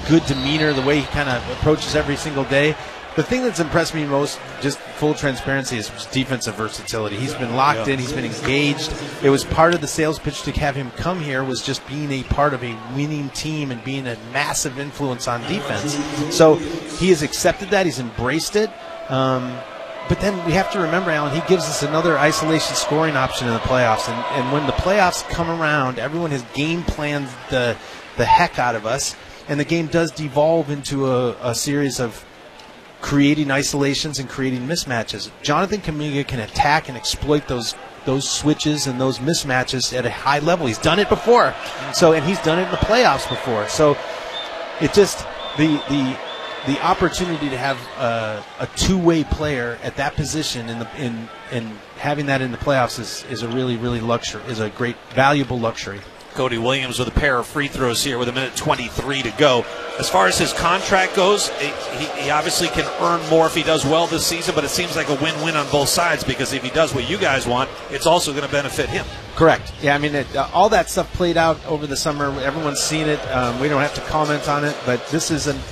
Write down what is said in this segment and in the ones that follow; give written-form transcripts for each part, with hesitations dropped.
good demeanor, the way he kind of approaches every single day. The thing that's impressed me most, just full transparency, is defensive versatility. He's been locked in. He's been engaged. It was part of the sales pitch to have him come here, was just being a part of a winning team and being a massive influence on defense. So he has accepted that. He's embraced it. But then we have to remember, Alan, he gives us another isolation scoring option in the playoffs. And when the playoffs come around, everyone has game planned the heck out of us. And the game does devolve into a series of creating isolations and creating mismatches. Jonathan Kuminga can attack and exploit those switches and those mismatches at a high level. He's done it before. And he's done it in the playoffs before. So it just the opportunity to have a two-way player at that position in having that in the playoffs is a really, really is a great, valuable luxury. Cody Williams with a pair of free throws here with 1:23 to go. As far as his contract goes, he obviously can earn more if he does well this season, but it seems like a win-win on both sides, because if he does what you guys want, it's also going to benefit him. Correct. Yeah, I mean, all that stuff played out over the summer. Everyone's seen it. We don't have to comment on it, but this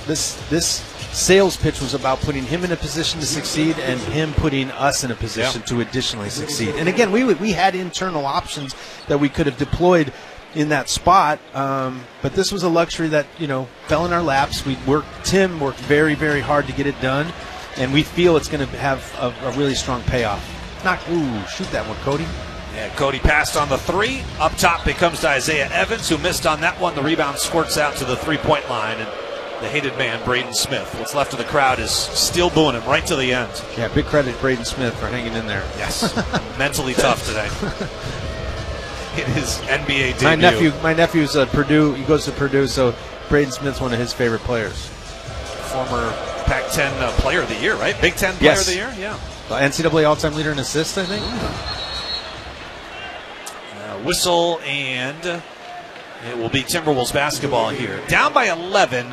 sales pitch was about putting him in a position to succeed and him putting us in a position to additionally succeed. And again, we had internal options that we could have deployed in that spot, but this was a luxury that fell in our laps. Tim worked very, very hard to get it done, and we feel it's going to have a really strong payoff. Shoot that one, Cody. Yeah, Cody passed on the three. Up top it comes to Isaiah Evans, who missed on that one. The rebound squirts out to the three-point line, and the hated man, Braden Smith. What's left of the crowd is still booing him right to the end. Yeah, big credit to Braden Smith for hanging in there. Yes, mentally tough today. In his NBA debut. My nephew's at Purdue. He goes to Purdue, so Braden Smith's one of his favorite players. Former Pac-10 Player of the Year, right? Big Ten Player of the Year, yeah. NCAA all-time leader in assists, I think. Whistle, and it will be Timberwolves basketball here. Down by 11.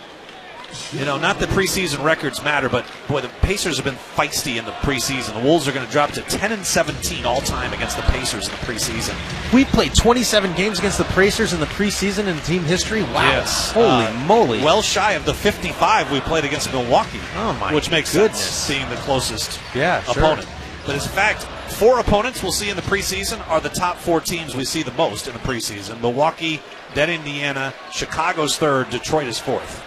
Not that preseason records matter, but boy, the Pacers have been feisty in the preseason. The Wolves are going to drop to 10-17 all time against the Pacers in the preseason. We played 27 games against the Pacers in the preseason in team history. Wow! Yes. Holy moly! Well shy of the 55 we played against Milwaukee. Oh my! Which makes goodness. sense, seeing the closest Sure. opponent. But in fact, 4 opponents we'll see in the preseason are the top 4 teams we see the most in the preseason. Milwaukee, then Indiana, Chicago's 3rd, Detroit is 4th.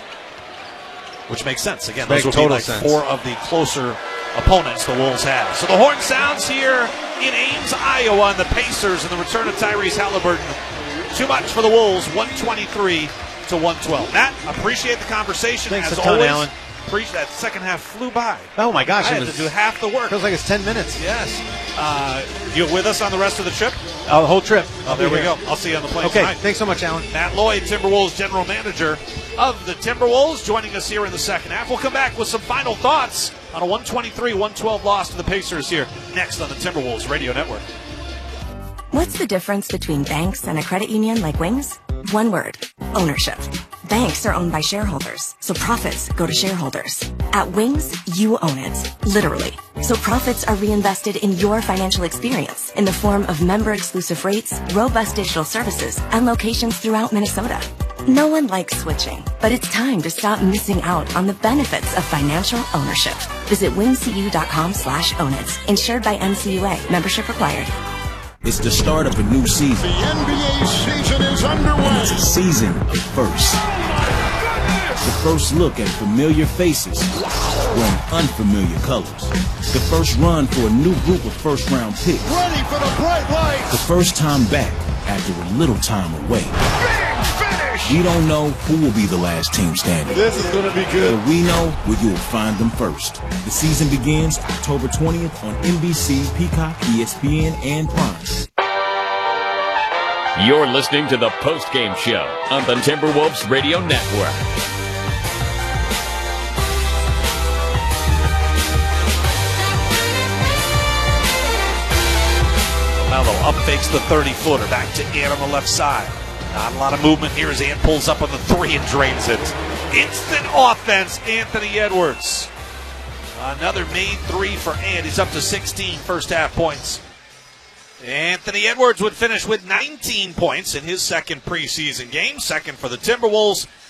Which makes sense. Again, those will be like sense. 4 of the closer opponents the Wolves have. So the horn sounds here in Ames, Iowa, and the Pacers, and the return of Tyrese Halliburton. Too much for the Wolves, 123 to 112. Matt, appreciate the conversation. Thanks as a ton, always. Alan. That second half flew by. Oh my gosh! I had to do half the work. Feels like it's 10 minutes. Yes. You with us on the rest of the trip? The whole trip. Oh, there we go. I'll see you on the plane tonight. Okay, thanks so much, Alan. Matt Lloyd, Timberwolves general manager of the Timberwolves, joining us here in the second half. We'll come back with some final thoughts on a 123-112 loss to the Pacers here next on the Timberwolves Radio Network. What's the difference between banks and a credit union like Wings? One word: ownership. Banks are owned by shareholders, so profits go to shareholders. At Wings, you own it, literally. So profits are reinvested in your financial experience in the form of member-exclusive rates, robust digital services, and locations throughout Minnesota. No one likes switching, but it's time to stop missing out on the benefits of financial ownership. Visit wingcu.com/ownit. Insured by NCUA. Membership required. It's the start of a new season. The NBA season is underway. And it's a season at first. The first look at familiar faces wearing unfamiliar colors. The first run for a new group of first-round picks. Ready for the bright lights. The first time back after a little time away. Big finish. We don't know who will be the last team standing. This is going to be good. But we know where you will find them first. The season begins October 20th on NBC, Peacock, ESPN, and Prime. You're listening to the post-game show on the Timberwolves Radio Network. Melo up fakes the 30-footer. Back to Ant on the left side. Not a lot of movement here as Ant pulls up on the 3 and drains it. Instant offense, Anthony Edwards. Another made 3 for Ant. He's up to 16 first half points. Anthony Edwards would finish with 19 points in his second preseason game. Second for the Timberwolves.